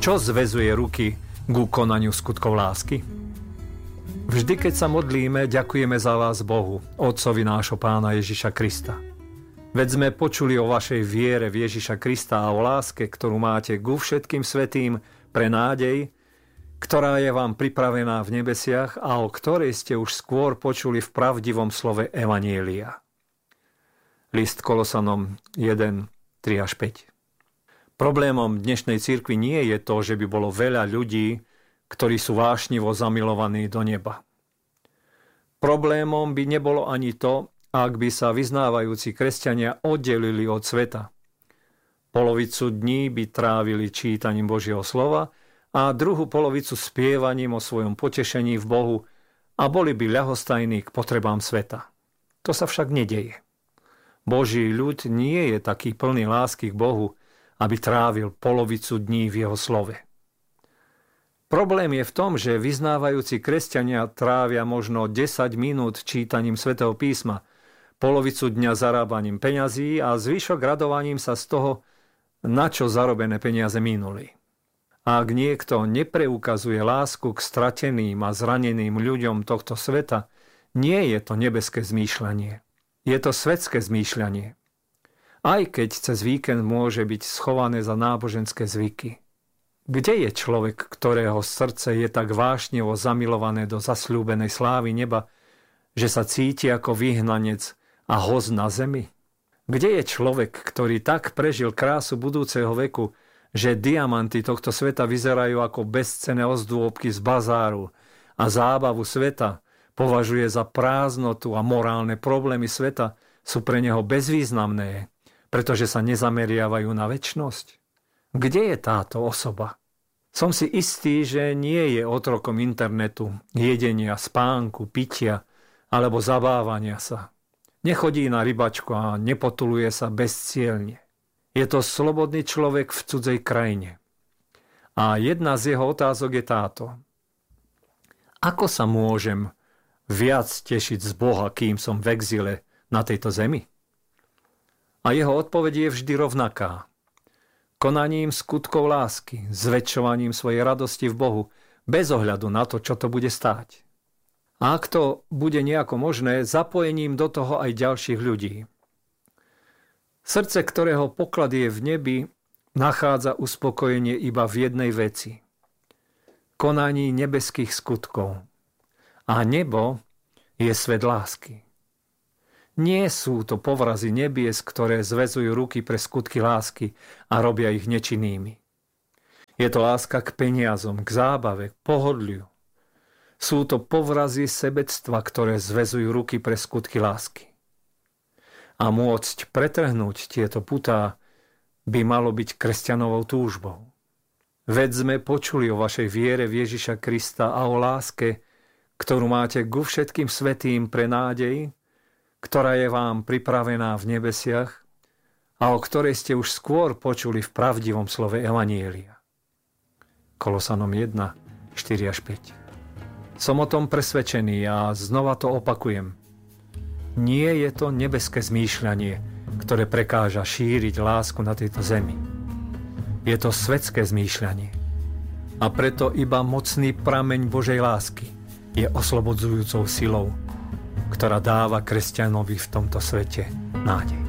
Čo zväzuje ruky ku konaniu skutkov lásky? Vždy, keď sa modlíme, ďakujeme za vás Bohu, Otcovi nášho Pána Ježiša Krista. Veď sme počuli o vašej viere v Ježiša Krista a o láske, ktorú máte ku všetkým svätým pre nádej, ktorá je vám pripravená v nebesiach a o ktorej ste už skôr počuli v pravdivom slove Evanjelia. List Kolosanom 1, 3 až 5. Problémom dnešnej cirkvi nie je to, že by bolo veľa ľudí, ktorí sú vášnivo zamilovaní do neba. Problémom by nebolo ani to, ak by sa vyznávajúci kresťania oddelili od sveta. Polovicu dní by trávili čítaním Božieho slova a druhú polovicu spievaním o svojom potešení v Bohu a boli by ľahostajní k potrebám sveta. To sa však nedeje. Boží ľud nie je taký plný lásky k Bohu, aby trávil polovicu dní v jeho slove. Problém je v tom, že vyznávajúci kresťania trávia možno 10 minút čítaním svätého písma, polovicu dňa zarábaním peňazí a zvyšok radovaním sa z toho, na čo zarobené peniaze minuli. Ak niekto nepreukazuje lásku k strateným a zraneným ľuďom tohto sveta, nie je to nebeské zmýšľanie. Je to svetské zmýšľanie. Aj keď cez víkend môže byť schované za náboženské zvyky. Kde je človek, ktorého srdce je tak vášnevo zamilované do zasľúbenej slávy neba, že sa cíti ako vyhnanec a hoz na zemi? Kde je človek, ktorý tak prežil krásu budúceho veku, že diamanty tohto sveta vyzerajú ako bezcenné ozdôbky z bazáru a zábavu sveta považuje za prázdnotu a morálne problémy sveta sú pre neho bezvýznamné, pretože sa nezameriavajú na večnosť? Kde je táto osoba? Som si istý, že nie je otrokom internetu, jedenia, spánku, pitia alebo zabávania sa. Nechodí na rybačku a nepotuluje sa bezcielne. Je to slobodný človek v cudzej krajine. A jedna z jeho otázok je táto. Ako sa môžem viac tešiť z Boha, kým som v exile na tejto zemi? A jeho odpoveď je vždy rovnaká. Konaním skutkov lásky, zväčšovaním svojej radosti v Bohu, bez ohľadu na to, čo to bude stáť. A ak to bude nejako možné, zapojením do toho aj ďalších ľudí. Srdce, ktorého poklad je v nebi, nachádza uspokojenie iba v jednej veci. Konaní nebeských skutkov. A nebo je svet lásky. Nie sú to povrazy nebies, ktoré zväzujú ruky pre skutky lásky a robia ich nečinnými. Je to láska k peniazom, k zábave, k pohodliu. Sú to povrazy sebectva, ktoré zväzujú ruky pre skutky lásky. A môcť pretrhnúť tieto putá by malo byť kresťanovou túžbou. Veď sme počuli o vašej viere v Ježiša Krista a o láske, ktorú máte ku všetkým svätým pre nádej, ktorá je vám pripravená v nebesiach a o ktorej ste už skôr počuli v pravdivom slove Evanjelia. Kolosanom 1, 4 až 5. Som o tom presvedčený a znova to opakujem. Nie je to nebeské zmýšľanie, ktoré prekáža šíriť lásku na tejto zemi. Je to svetské zmýšľanie. A preto iba mocný prameň Božej lásky je oslobodzujúcou silou, ktorá dáva kresťanovi v tomto svete nádej.